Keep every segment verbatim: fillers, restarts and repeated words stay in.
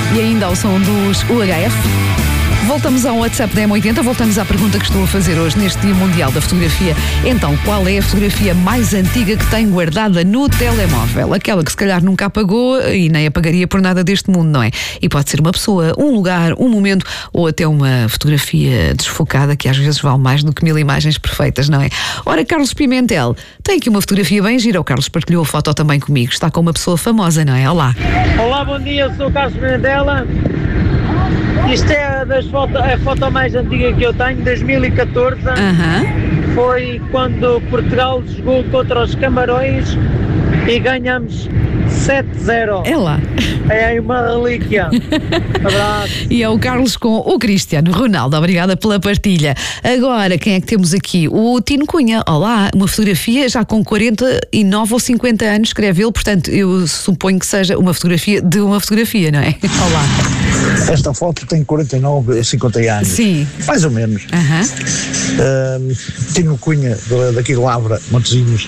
E ainda ao som dos U H F. Voltamos ao WhatsApp da M oitenta, voltamos à pergunta que estou a fazer hoje neste Dia Mundial da Fotografia. Então, qual é a fotografia mais antiga que tem guardada no telemóvel? Aquela que se calhar nunca apagou e nem apagaria por nada deste mundo, não é? E pode ser uma pessoa, um lugar, um momento ou até uma fotografia desfocada que às vezes vale mais do que mil imagens perfeitas, não é? Ora, Carlos Pimentel, tem aqui uma fotografia bem gira. O Carlos partilhou a foto também comigo. Está com uma pessoa famosa, não é? Olá. Olá, bom dia, eu sou o Carlos Pimentel. Isto é das foto, a foto mais antiga que eu tenho, dois mil e catorze. Uhum. Foi quando Portugal jogou contra os Camarões e ganhamos sete zero. É lá. É uma relíquia. Abraço. E é o Carlos com o Cristiano Ronaldo. Obrigada pela partilha. Agora, quem é que temos aqui? O Tino Cunha. Olá, uma fotografia já com quarenta e nove ou cinquenta anos, escreve ele. Portanto, eu suponho que seja uma fotografia de uma fotografia, não é? Olá. Esta foto tem quarenta e nove, cinquenta anos. Sim. Mais ou menos. Uhum. Uh, Tino Cunha, daqui de Lavra, Montezinhos.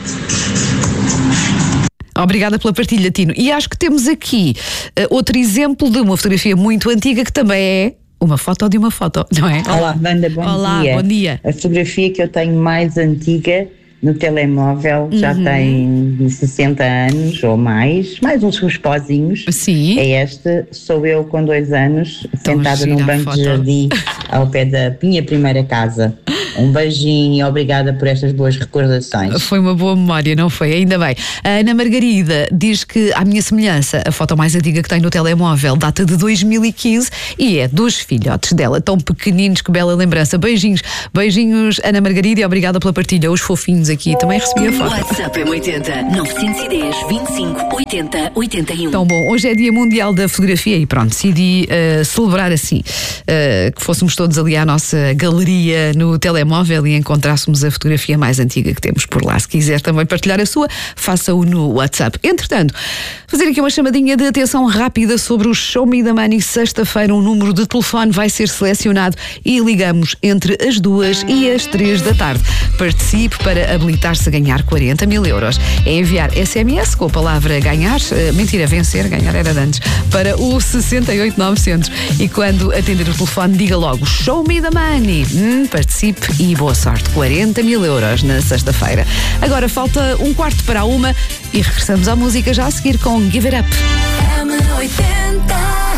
Obrigada pela partilha, Tino. E acho que temos aqui uh, outro exemplo de uma fotografia muito antiga que também é uma foto de uma foto, não é? Olá, Wanda, bom Olá, dia. bom dia. A fotografia que eu tenho mais antiga no telemóvel já Uhum. tem sessenta anos ou mais, mais uns uns pozinhos. Sim. É esta, sou eu com dois anos, Tão sentada gira num a banco foto. de jardim ao pé da minha primeira casa. Um beijinho e obrigada por estas boas recordações. Foi uma boa memória, não foi? Ainda bem. A Ana Margarida diz que, à minha semelhança, a foto mais antiga que tem no telemóvel data de dois mil e quinze e é dos filhotes dela, tão pequeninos, que bela lembrança. Beijinhos, beijinhos, Ana Margarida, e obrigada pela partilha. Os fofinhos aqui também recebi a foto. WhatsApp M oitenta, nove um zero, vinte e cinco, oitenta, oitenta e um. Tão bom. Hoje é Dia Mundial da Fotografia e pronto, decidi uh, celebrar assim, uh, que fôssemos todos ali à nossa galeria no telemóvel e encontrássemos a fotografia mais antiga que temos por lá. Se quiser também partilhar a sua, faça-o no WhatsApp. Entretanto, fazer aqui uma chamadinha de atenção rápida sobre o Show Me the Money. Sexta-feira um número de telefone vai ser selecionado e ligamos entre as duas e as três da tarde. Participe para habilitar-se a ganhar quarenta mil euros. É enviar S M S com a palavra ganhar, uh, mentira, vencer, ganhar era de antes, para o sessenta e oito novecentos. E quando atender o telefone, diga logo Show Me the Money. Hum, participe e boa sorte. quarenta mil euros na sexta-feira. Agora falta um quarto para a uma e regressamos à música já a seguir com Give It Up. M oitenta.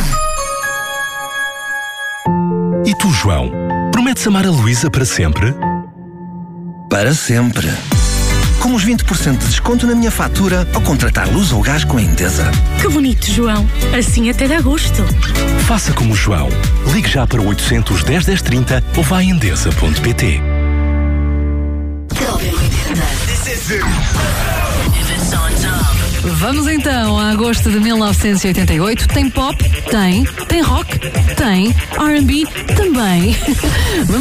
E tu, João? Prometes amar a Luísa para sempre? Para sempre. Com os vinte por cento de desconto na minha fatura ao contratar luz ou gás com a Endesa. Que bonito, João. Assim até dá gosto. Faça como o João. Ligue já para o oitocentos, dez, dez, trinta ou vá a endesa ponto pt. Vamos então a agosto de mil novecentos e oitenta e oito. Tem pop? Tem. Tem rock? Tem. R and B? Também.